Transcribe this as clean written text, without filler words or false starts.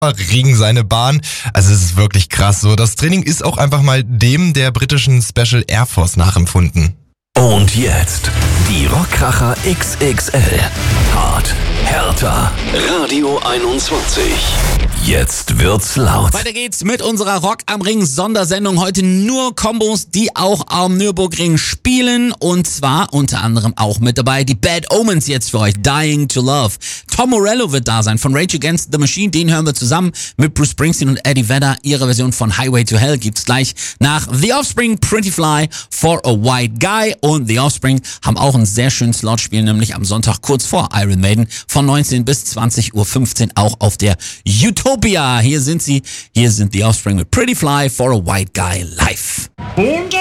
Ring seine Bahn. Also es ist wirklich krass so. Das Training ist auch einfach mal dem der britischen Special Air Force nachempfunden. Und jetzt die Rockkracher XXL. Hart, härter. Radio 21. Jetzt wird's laut. Weiter geht's mit unserer Rock am Ring Sondersendung. Heute nur Kombos, die auch am Nürburgring spielen. Und zwar unter anderem auch mit dabei die Bad Omens jetzt für euch. Dying to Love. Tom Morello wird da sein von Rage Against the Machine. Den hören wir zusammen mit Bruce Springsteen und Eddie Vedder. Ihre Version von Highway to Hell gibt's gleich nach The Offspring, Pretty Fly for a White Guy. Und The Offspring haben auch einen sehr schönen Slot-Spiel, nämlich am Sonntag kurz vor Iron Maiden von 19 bis 20.15 Uhr auch auf der YouTube. Hier sind sie. Hier sind The Offspring mit Pretty Fly for a White Guy live.